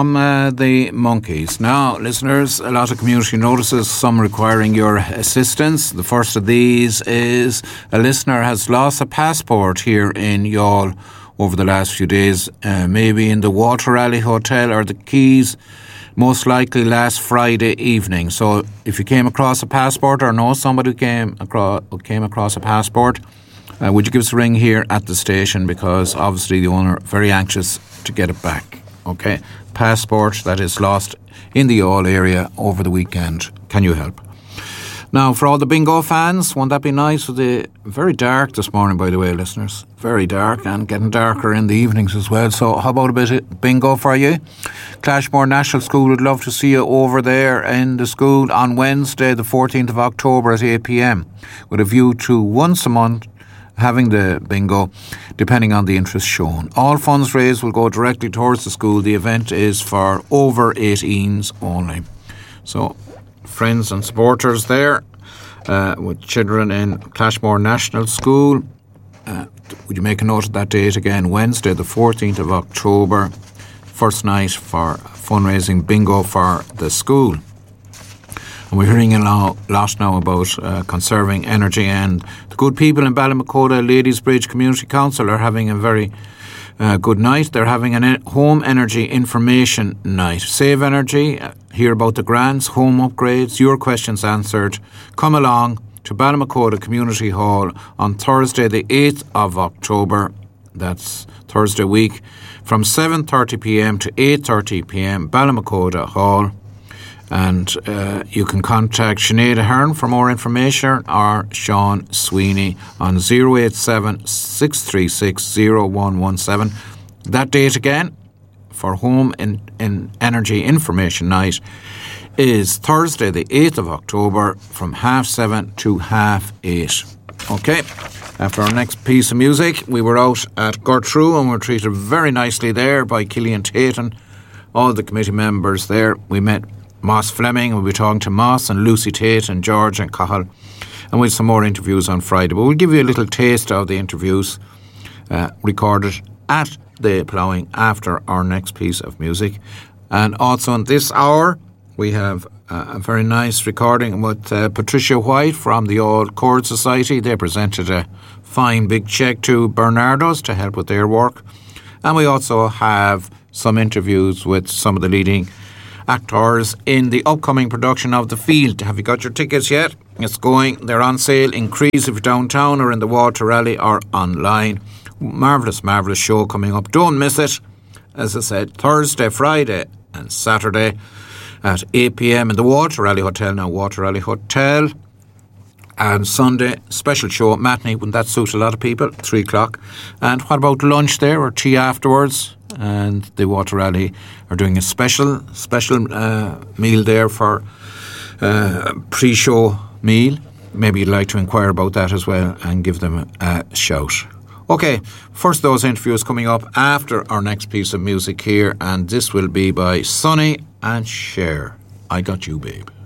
The Monkeys. Now, listeners, a lot of community notices, some requiring your assistance. The first of these is a listener has lost a passport here in Youghal over the last few days, maybe in the Walter Raleigh Hotel or the Keys, most likely last Friday evening. So if you came across a passport or know somebody who came across a passport, would you give us a ring here at the station, because obviously the owner very anxious to get it back. Okay, passport that is lost in the Youghal area over the weekend. Can you help? Now, for all the bingo fans, won't that be nice? Very dark this morning, by the way, listeners. Very dark, and getting darker in the evenings as well. So how about a bit of bingo for you? Clashmore National School would love to see you over there in the school on Wednesday, the 14th of October at 8 p.m. with a view to once a month having the bingo, depending on the interest shown. All funds raised will go directly towards the school. The event is for over 18s only. So, friends and supporters there with children in Clashmore National School, would you make a note of that date again? Wednesday, the 14th of October, first night for fundraising bingo for the school. And we're hearing a lot now about conserving energy, and the good people in Ballymacoda Ladies Bridge Community Council are having a very good night. They're having a home energy information night. Save energy, hear about the grants, home upgrades, your questions answered. Come along to Ballymacoda Community Hall on Thursday the 8th of October, that's Thursday week, from 7:30pm to 8:30pm, Ballymacoda Hall. And you can contact Sinead Ahern for more information, or Sean Sweeney on 087 636 0117. That date again for Home in Energy Information Night is Thursday the 8th of October from 7:30 to 8:30. Okay, after our next piece of music, we were out at Gertrude and were treated very nicely there by Killian Tatum, all the committee members there. We met Moss Fleming, we'll be talking to Moss and Lucy Tate and George and Cahill, and we'll have some more interviews on Friday. But we'll give you a little taste of the interviews recorded at the ploughing after our next piece of music. And also in this hour, we have a very nice recording with Patricia White from the Old Chord Society. They presented a fine big cheque to Bernardo's to help with their work. And we also have some interviews with some of the leading actors in the upcoming production of The Field. Have you got your tickets yet? It's going. They're on sale in Crease if you're downtown, or in the Walter Raleigh, or online. Marvellous, marvellous show coming up. Don't miss it. As I said, Thursday, Friday and Saturday at 8 p.m. in the Walter Raleigh Hotel. Now, Walter Raleigh Hotel. And Sunday, special show, matinee. Wouldn't that suit a lot of people? 3 o'clock. And what about lunch there, or tea afterwards? And the Walter Raleigh are doing a special meal there for pre-show meal. Maybe you'd like to inquire about that as well and give them a shout. Okay, first those interviews coming up after our next piece of music here, and this will be by Sonny and Cher. I Got You, Babe.